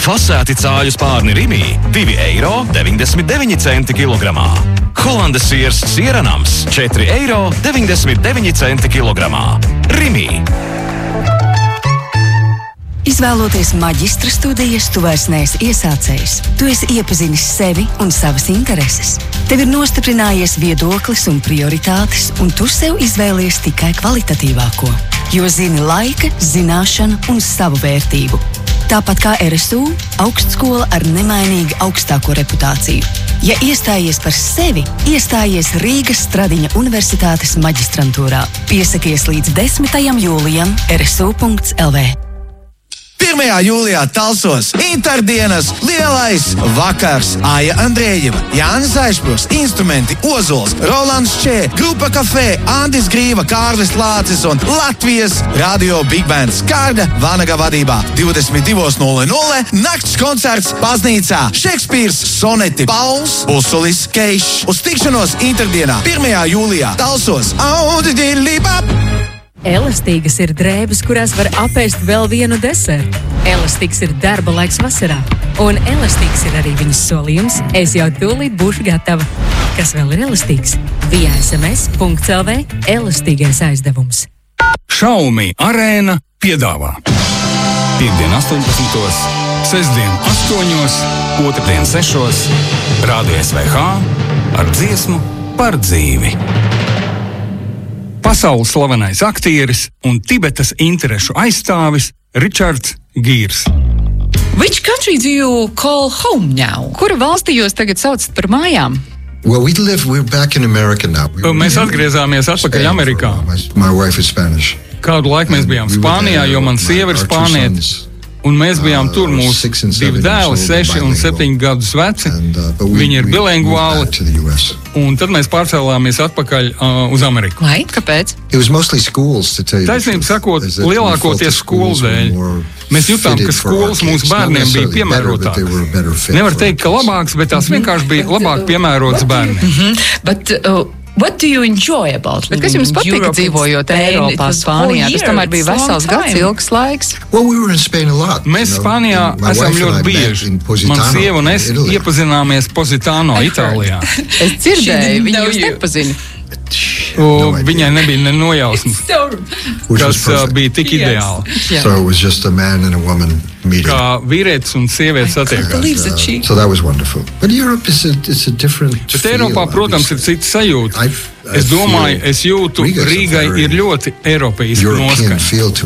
Fasēti cāļu spārni Rimī 2,99 eiro kilogramā. Holandas siers sieranams 4,99 eiro kilogramā. Rimī. Izvēloties maģistra studijas, tu vairs neesi iesācējs. Tu esi iepazinis sevi un savas intereses. Tev ir nostiprinājies viedoklis un prioritātes, un tu sev izvēlies tikai kvalitatīvāko. Jo zini laika, zināšanu un savu vērtību. Tāpat kā RSU, augstskola ar nemainīgi augstāko reputāciju. Ja iestājies par sevi, iestājies Rīgas Stradiņa Universitātes maģistrantūrā. Piesakies līdz 10. jūlijam rsu.lv. 1. jūlijā Talsos Interdienas lielais vakars. Aija Andrējeva, Jānis Aišpurs, Instrumenti, Ozols, Rolands Čē, Grupa Kafē, Andis Grīva, Kārlis Lācis un Latvijas radio Big Band Skarda Vanaga vadībā. 22:00 nakts koncerts Baznīcā. Šekspīrs, soneti, Pauls, Busulis, Keišs. Uz tikšanos Interdienā 1. jūlijā Talsos. Elastīgas ir drēbes, kurās var apēst vēl vienu desertu. Elastīgs ir darba laiks vasarā. Un elastīgs ir arī viņas solījums. Es jau tūlīt būšu gatava. Kas vēl ir elastīgs? Via sms.lv elastīgais aizdevums. Xiaomi Arēna piedāvā Piektdien 18, sestdien 8, otrdien 6, Rādio SVH ar dziesmu par dzīvi. Pasaules slavenais aktieris un Tibetas interešu aizstāvis Richards Gīrs. Which country do you call home now? Kuru valsti jūs tagad saucat par mājām? Well, we're back in America now. Mēs atgriezāmies atpakaļ Amerikā. My wife is Spanish. Kādu laiku mēs bijām Spānijā, jo man sieva ir spāniete. Un mēs bijām tur, mūsu 2 dēli, 6 un 7 gadus veci. Viņi ir bilingvāli. Un tad mēs pārcēlāmies atpakaļ uz Ameriku. Vai? Kāpēc? Taisnība sakot, lielākoties skolu dēļ. Mēs jutām, ka skolas mūsu bērniem bija piemērotākas. Nevar teikt, ka labāks, bet tās vienkārši bija labāk piemērotas bērniem. What do you enjoy about Bet kas jums patīk dzīvojot Eiropā, Spānijā? Tas tomēr bija vesels gads, ilgs laiks. Mēs Spānijā esam ļoti bieži. Man sieva un es iepazināmies Positano, Itālijā. Es dzirdēju, viņa jūs nepazina. Viņai nebija ne nojausmas, kas bija tik ideāli. Kā vīrietis un sieviete satiekās. Bet Eiropā, protams, ir cits sajūta. Es domāju, es jūtu, Rīgai ir ļoti eiropeiska noskaņa.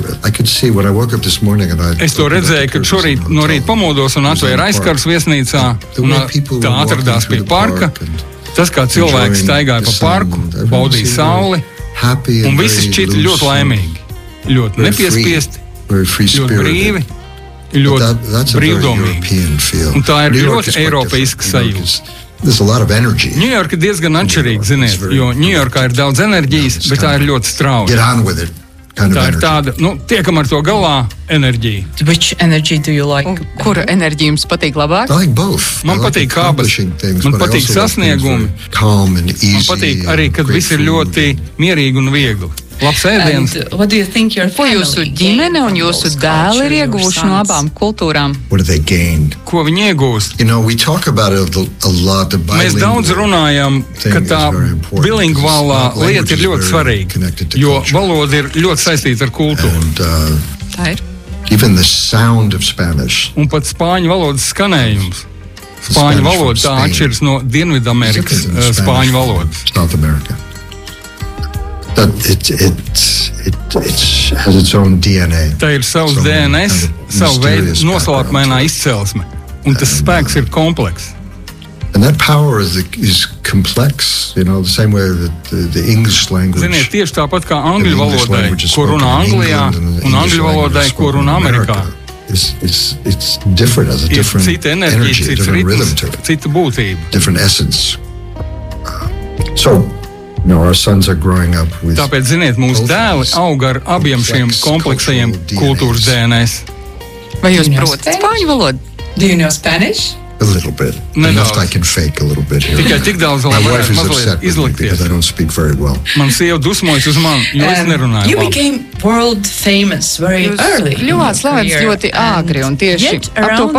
Es to redzēju, kad šorīt no rīta pamodos un atvēru aizkars viesnīcā, un tā atradās pie parka. Tas, kā cilvēks staigāja pa parku, baudīja sauli, un visi šķita ļoti laimīgi, ļoti nepiespiesti, ļoti brīvi, ļoti brīvdomīgi. Un tā ir ļoti eiropeiska sajūta. Ņujorka ir diezgan atšķirīga, ziniet, jo Ņujorkā ir daudz enerģijas, bet tā ir ļoti strauja. Tā ir tāda, tiekam ar to galā enerģija. Which energy do you like? Kura enerģija jums patīk labāk? Man patīk abas. Man patīk sasniegumi. Man patīk arī, kad viss ir ļoti mierīgi un viegli. Labs ēdiens. Ko jūsu ģimene un jūsu dēli ir ieguvuši no abām kultūrām? Ko viņi iegūst? Mēs daudz runājam, ka tā bilingvālā lieta ir ļoti svarīga, jo valoda ir ļoti saistīta ar kultūru. Tā ir. Un pat spāņu valodas skanējums. Spāņu valoda tā atšķiras no Dienvidamerikas spāņu valodas. Has its own DNA. Tā ir savs DNS, savu veidu noslēpmainā izcelsme, un tas spēks ir komplekss. And that power is complex, the same way that the English language. Ziniet, tieši tāpat kā angļu valodai, ko runā Anglijā, un angļu valodai, ko runā Amerikā. It's different, has a different energy, a different rhythm to it. Cita būtība. Different essence. Our sons are growing up with. Tāpēc, ziniet, mūsu dēli aug ar abiem šiem kompleksajiem kultūras DNS. Vai jūs protat spāņu valodu? Do you know Spanish? A little bit. Enough I can fake a little bit here. Tikai tik daudz, lai varētu mazliet izlikties. I don't speak very well. Man sieva dusmojas uz mani, jo es nerunāju labi. You became world famous very early. Jūs kļuvāt slavens ļoti āgri un tieši ap to